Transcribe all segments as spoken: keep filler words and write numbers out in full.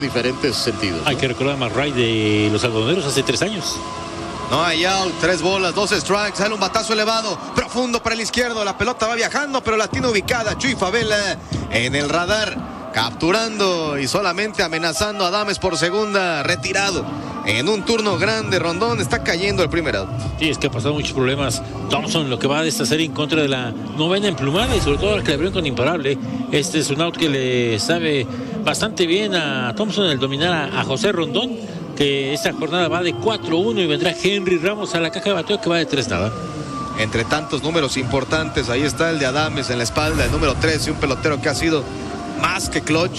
diferentes sentidos, ¿no? Hay que recordar a McRae de los algodoneros hace tres años. No hay out, tres bolas, dos strikes, sale un batazo elevado, profundo para el izquierdo, la pelota va viajando, pero la tiene ubicada Chuy Favela en el radar, capturando y solamente amenazando a Adames por segunda, retirado. En un turno grande, Rondón está cayendo el primer out. Sí, es que ha pasado muchos problemas Thompson, lo que va de esta serie en contra de la novena emplumada y sobre todo al que le abrieron con imparable. Este es un out que le sabe bastante bien a Thompson el dominar a, a José Rondón, que esta jornada va de cuatro uno y vendrá Henry Ramos a la caja de bateo que va de tres nada. Entre tantos números importantes, ahí está el de Adames en la espalda, el número trece, un pelotero que ha sido más que clutch.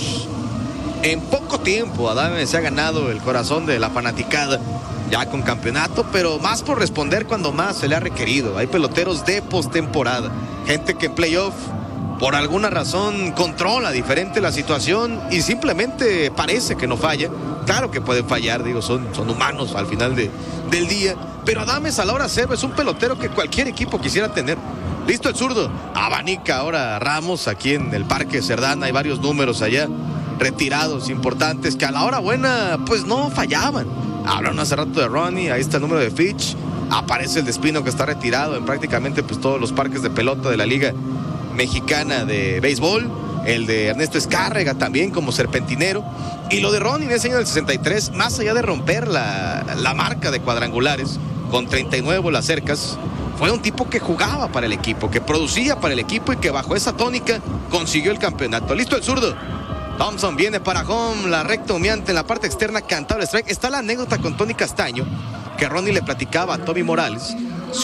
En poco tiempo Adames se ha ganado el corazón de la fanaticada, ya con campeonato, pero más por responder cuando más se le ha requerido. Hay peloteros de postemporada, gente que en playoff por alguna razón controla diferente la situación y simplemente parece que no falla. Claro que pueden fallar, digo, son, son humanos al final de, del día, pero Adames a la hora cero es un pelotero que cualquier equipo quisiera tener. Listo el zurdo, abanica ahora Ramos aquí en el Parque Cerdán, hay varios números allá retirados importantes que a la hora buena pues no fallaban. Hablaron hace rato de Ronnie, ahí está el número de Fitch, aparece el de Espino que está retirado en prácticamente pues todos los parques de pelota de la Liga Mexicana de Béisbol, el de Ernesto Escárrega también como serpentinero, y lo de Ronnie en ese año del sesenta y tres, más allá de romper la, la marca de cuadrangulares con treinta y nueve bolas cercas, fue un tipo que jugaba para el equipo, que producía para el equipo y que bajo esa tónica consiguió el campeonato. Listo el zurdo, Thompson viene para home, la recta humeante en la parte externa, cantado el strike. Está la anécdota con Tony Castaño, que Ronnie le platicaba a Tommy Morales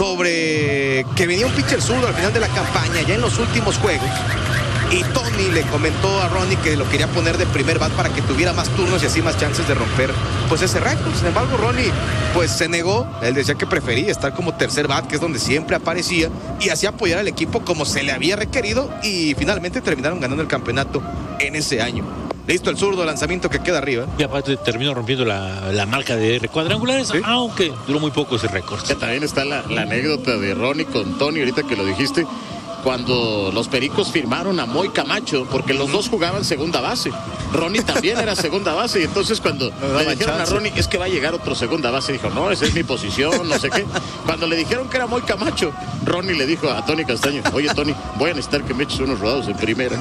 sobre que venía un pitcher zurdo al final de la campaña, ya en los últimos juegos, y Tony le comentó a Ronnie que lo quería poner de primer bat para que tuviera más turnos y así más chances de romper pues ese récord. Sin embargo, Ronnie pues se negó, él decía que prefería estar como tercer bat, que es donde siempre aparecía, y así apoyar al equipo como se le había requerido, y finalmente terminaron ganando el campeonato en ese año. Listo el zurdo, lanzamiento que queda arriba. Y aparte terminó rompiendo la, la marca de cuadrangulares, ¿sí? Aunque duró muy poco ese récord. Ya también está la, la anécdota de Ronnie con Tony, ahorita que lo dijiste, cuando los Pericos firmaron a Moy Camacho, porque los dos jugaban segunda base. Ronnie también era segunda base, y entonces cuando no le dijeron chance a Ronnie, es que va a llegar otro segunda base, dijo, no, esa es mi posición, no sé qué. Cuando le dijeron que era Moy Camacho, Ronnie le dijo a Tony Castaño, oye Tony, voy a necesitar que me eches unos rodados en primera.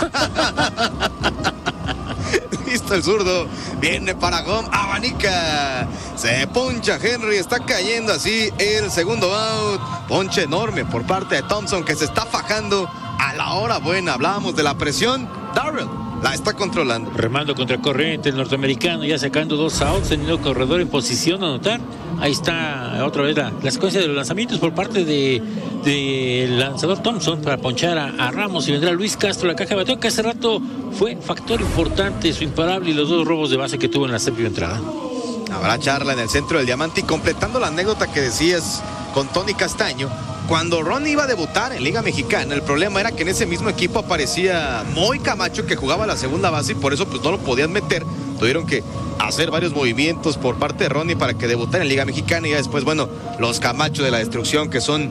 Listo el zurdo, viene para home, abanica, se poncha Henry, está cayendo así el segundo out. Ponche enorme por parte de Thompson, que se está fajando a la hora buena. Hablábamos de la presión, Darrell la está controlando. Remando contra corriente el norteamericano, ya sacando dos outs, teniendo corredor en posición de anotar. Ahí está otra vez la, la secuencia de los lanzamientos por parte de, de lanzador Thompson para ponchar a, a Ramos, y vendrá Luis Castro, la caja de bateo, que hace rato fue factor importante, su imparable y los dos robos de base que tuvo en la séptima entrada. Habrá charla en el centro del diamante, y completando la anécdota que decías con Tony Castaño, cuando Ron iba a debutar en Liga Mexicana, el problema era que en ese mismo equipo aparecía Moy Camacho, que jugaba la segunda base, y por eso pues no lo podían meter. Tuvieron que hacer varios movimientos por parte de Ronnie para que debutara en Liga Mexicana, y ya después, bueno, los Camacho de la destrucción, que son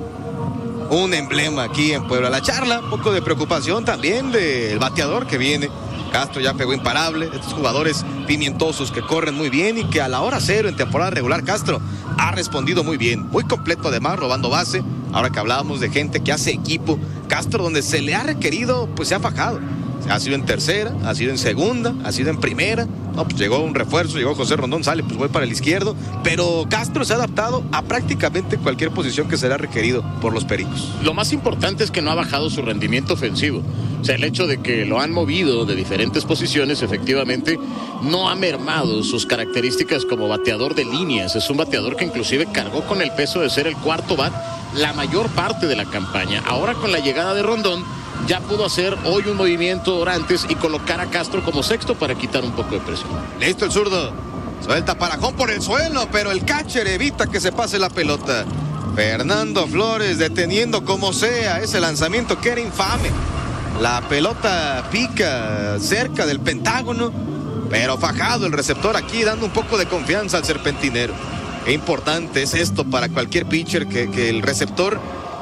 un emblema aquí en Puebla. La charla, un poco de preocupación también del bateador que viene. Castro ya pegó imparable, estos jugadores pimientosos que corren muy bien y que a la hora cero en temporada regular Castro ha respondido muy bien, muy completo además, robando base. Ahora que hablábamos de gente que hace equipo, Castro donde se le ha requerido pues se ha fajado. Ha sido en tercera, ha sido en segunda, ha sido en primera. No, pues llegó un refuerzo, llegó José Rondón, sale, pues voy para el izquierdo. Pero Castro se ha adaptado a prácticamente cualquier posición que será requerido por los Pericos. Lo más importante es que no ha bajado su rendimiento ofensivo. O sea, el hecho de que lo han movido de diferentes posiciones, efectivamente, no ha mermado sus características como bateador de líneas. Es un bateador que inclusive cargó con el peso de ser el cuarto bat la mayor parte de la campaña. Ahora con la llegada de Rondón, ya pudo hacer hoy un movimiento Orantes y colocar a Castro como sexto para quitar un poco de presión. Listo el zurdo, suelta para home por el suelo, pero el catcher evita que se pase la pelota. Fernando Flores deteniendo como sea ese lanzamiento que era infame. La pelota pica cerca del pentágono, pero fajado el receptor aquí, dando un poco de confianza al serpentinero. Qué importante es esto para cualquier pitcher, que, que el receptor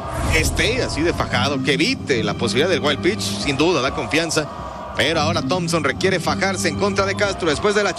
esté así de fajado, que evite la posibilidad del wild pitch. Sin duda da confianza, pero ahora Thompson requiere fajarse en contra de Castro después de la